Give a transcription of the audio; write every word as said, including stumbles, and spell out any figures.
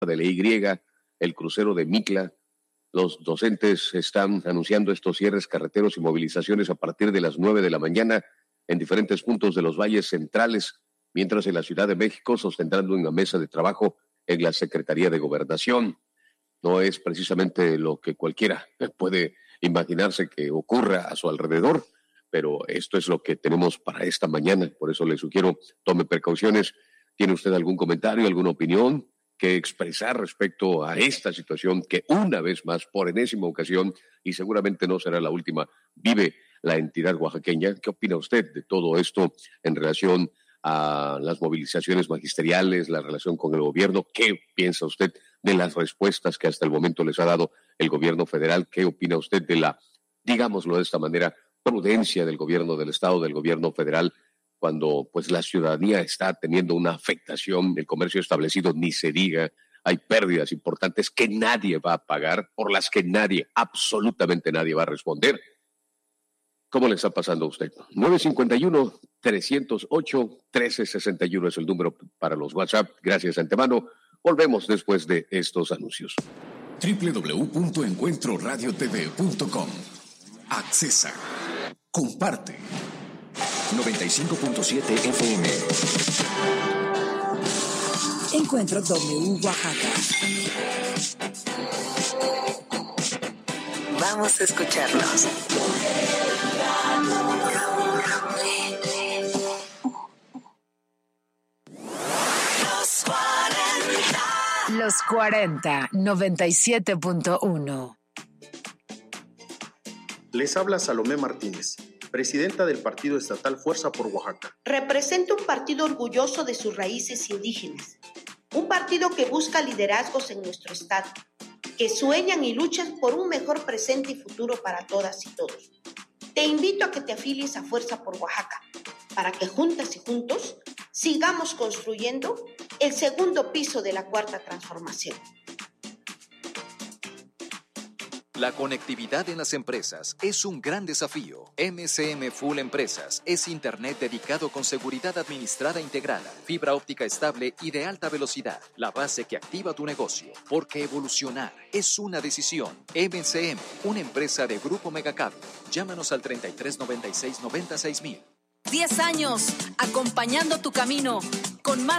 de la Y, el crucero de Micla. Los docentes están anunciando estos cierres carreteros y movilizaciones a partir de las nueve de la mañana en diferentes puntos de los valles centrales, mientras en la Ciudad de México sostendrán una mesa de trabajo en la Secretaría de Gobernación. No es precisamente lo que cualquiera puede imaginarse que ocurra a su alrededor, pero esto es lo que tenemos para esta mañana. Por eso le sugiero, tome precauciones. ¿Tiene usted algún comentario, alguna opinión que expresar respecto a esta situación que una vez más, por enésima ocasión, y seguramente no será la última, vive la entidad oaxaqueña? ¿Qué opina usted de todo esto en relación a las movilizaciones magisteriales, la relación con el gobierno? ¿Qué piensa usted de las respuestas que hasta el momento les ha dado el gobierno federal? ¿Qué opina usted de la, digámoslo de esta manera, prudencia del gobierno del estado, del gobierno federal, cuando pues la ciudadanía está teniendo una afectación, el comercio establecido ni se diga, hay pérdidas importantes que nadie va a pagar, por las que nadie, absolutamente nadie va a responder? ¿Cómo le está pasando a usted? nueve cinco uno, tres cero ocho, uno tres seis uno es el número para los WhatsApp. Gracias de antemano. Volvemos después de estos anuncios. doble u doble u doble u punto encuentro radio t v punto com. Accesa. Comparte. noventa y cinco punto siete F M. Encuentro W Oaxaca. Vamos a escucharlos. Los cuarenta, noventa y siete punto uno. Les habla Salomé Martínez, presidenta del Partido Estatal Fuerza por Oaxaca. Representa un partido orgulloso de sus raíces indígenas, un partido que busca liderazgos en nuestro estado, que sueñan y luchan por un mejor presente y futuro para todas y todos. Te invito a que te afilies a Fuerza por Oaxaca, para que juntas y juntos sigamos construyendo el segundo piso de la Cuarta Transformación. La conectividad en las empresas es un gran desafío. M C M Full Empresas es Internet dedicado con seguridad administrada integrada, fibra óptica estable y de alta velocidad, la base que activa tu negocio. Porque evolucionar es una decisión. M C M, una empresa de Grupo Megacable. Llámanos al treinta y tres noventa y seis noventa y seis mil. diez años acompañando tu camino con más